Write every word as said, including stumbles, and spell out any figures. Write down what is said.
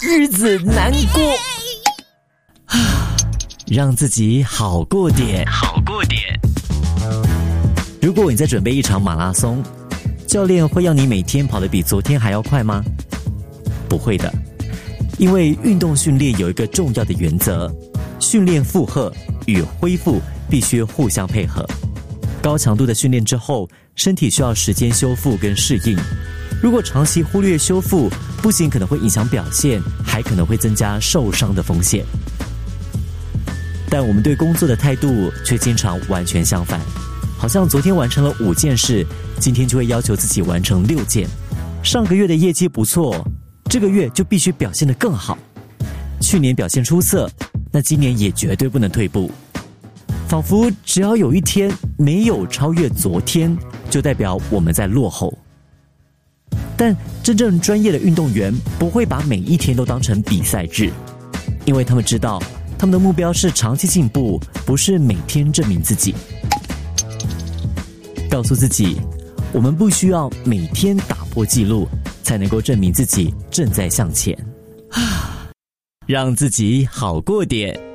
日子难过。让自己好过点，好过点。如果你在准备一场马拉松，教练会要你每天跑得比昨天还要快吗？不会的，因为运动训练有一个重要的原则，训练负荷与恢复必须互相配合。高强度的训练之后，身体需要时间修复跟适应。如果长期忽略修复，不仅可能会影响表现，还可能会增加受伤的风险。但我们对工作的态度却经常完全相反，好像昨天完成了五件事，今天就会要求自己完成六件。上个月的业绩不错，这个月就必须表现得更好。去年表现出色，那今年也绝对不能退步。仿佛只要有一天没有超越昨天，就代表我们在落后。但真正专业的运动员不会把每一天都当成比赛日，因为他们知道他们的目标是长期进步，不是每天证明自己。告诉自己，我们不需要每天打破纪录，才能够证明自己正在向前。让自己好过点。